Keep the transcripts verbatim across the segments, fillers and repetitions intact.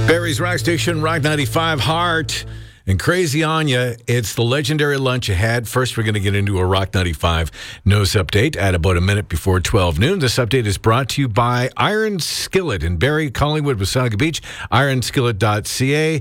Barrie's Rock Station, Rock ninety-five, Heart, and Crazy Anya. It's the legendary lunch ahead. First, we're going to get into a Rock ninety-five news update at about a minute before twelve noon. This update is brought to you by Iron Skillet in Barrie, Collingwood, Wasaga Beach, iron skillet dot c a.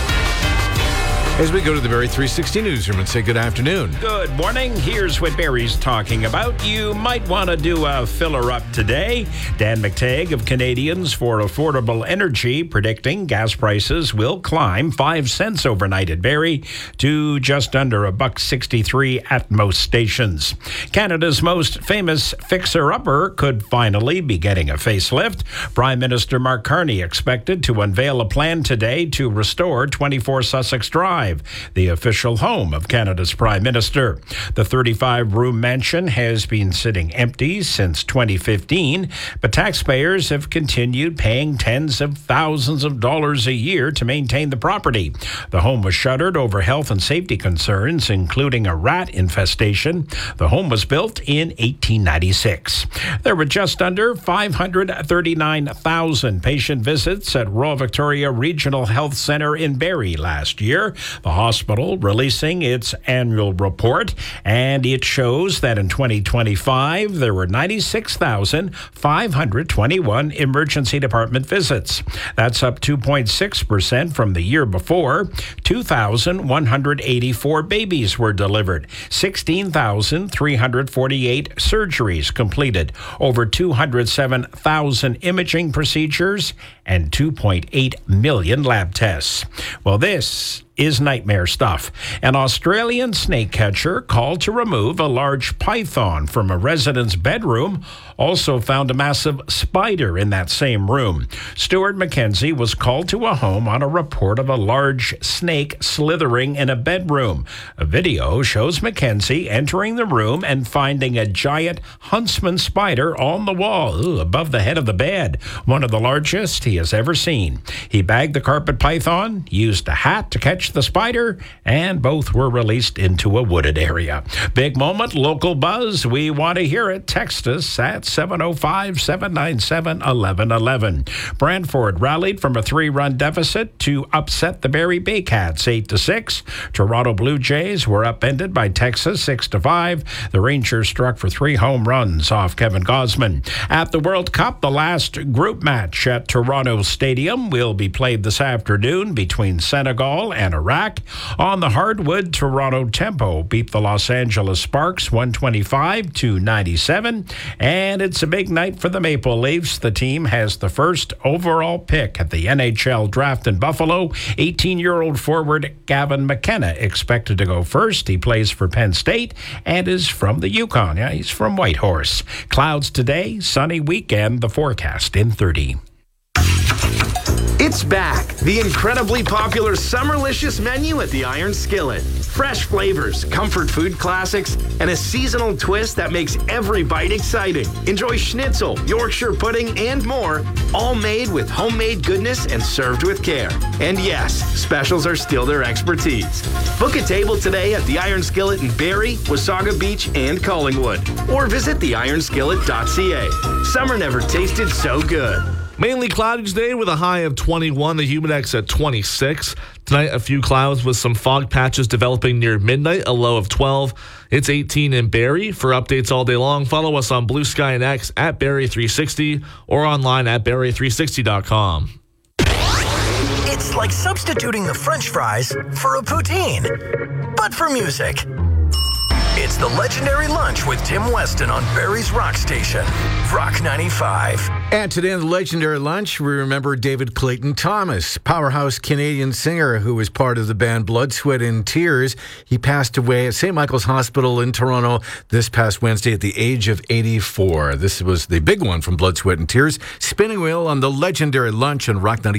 As we go to the Barrie three sixty newsroom and say good afternoon. Good morning. Here's what Barrie's talking about. You might want to do a filler up today. Dan McTagg of Canadians for Affordable Energy predicting gas prices will climb five cents overnight at Barrie to just under a buck sixty-three at most stations. Canada's most famous fixer-upper could finally be getting a facelift. Prime Minister Mark Carney expected to unveil a plan today to restore twenty-four Sussex Drive, the official home of Canada's Prime Minister. The thirty-five room mansion has been sitting empty since twenty fifteen, but taxpayers have continued paying tens of thousands of dollars a year to maintain the property. The home was shuttered over health and safety concerns, including a rat infestation. The home was built in eighteen ninety-six. There were just under five hundred thirty-nine thousand patient visits at Royal Victoria Regional Health Centre in Barrie last year. The hospital releasing its annual report, and it shows that in twenty twenty-five, there were ninety-six thousand five hundred twenty-one emergency department visits. That's up two point six percent from the year before. two thousand one hundred eighty-four babies were delivered, sixteen thousand three hundred forty-eight surgeries completed, over two hundred seven thousand imaging procedures, and two point eight million lab tests. Well, this is nightmare stuff. An Australian snake catcher called to remove a large python from a resident's bedroom also found a massive spider in that same room. Stuart McKenzie was called to a home on a report of a large snake slithering in a bedroom. A video shows McKenzie entering the room and finding a giant huntsman spider on the wall, ooh, above the head of the bed, one of the largest he has ever seen. He bagged the carpet python, used a hat to catch the spider, and both were released into a wooded area. Big moment, local buzz. We want to hear it. Text us at seven oh five, seven nine seven, one one one one. Brantford rallied from a three-run deficit to upset the Barrie Baycats eight to six. Toronto Blue Jays were upended by Texas six to five. The Rangers struck for three home runs off Kevin Gausman. At the World Cup, the last group match at Toronto Stadium will be played this afternoon between Senegal and Iraq. On the hardwood, Toronto Tempo beat the Los Angeles Sparks one twenty-five to ninety-seven, and it's a big night for the Maple Leafs. The team has the first overall pick at the N H L draft in Buffalo. eighteen-year-old forward Gavin McKenna expected to go first. He plays for Penn State and is from the Yukon. Yeah, he's from Whitehorse. Clouds today, sunny weekend, the forecast in thirty. It's back, the incredibly popular Summerlicious menu at the Iron Skillet. Fresh flavors, comfort food classics, and a seasonal twist that makes every bite exciting. Enjoy schnitzel, Yorkshire pudding, and more, all made with homemade goodness and served with care. And yes, specials are still their expertise. Book a table today at the Iron Skillet in Barrie, Wasaga Beach, and Collingwood. Or visit the iron skillet dot c a. Summer never tasted so good. Mainly cloudy today with a high of twenty-one, the Humidex at twenty-six. Tonight, a few clouds with some fog patches developing near midnight, a low of twelve. It's eighteen in Barrie. For updates all day long, follow us on Blue Sky and X at Barrie three sixty or online at barrie three sixty dot com. It's like substituting the French fries for a poutine, but for music. It's the legendary lunch with Tim Weston on Barrie's Rock Station, Rock ninety-five. And today on the legendary lunch, we remember David Clayton Thomas, powerhouse Canadian singer who was part of the band Blood, Sweat and Tears. He passed away at Saint Michael's Hospital in Toronto this past Wednesday at the age of eighty-four. This was the big one from Blood, Sweat and Tears. Spinning Wheel on the legendary lunch on Rock ninety-five.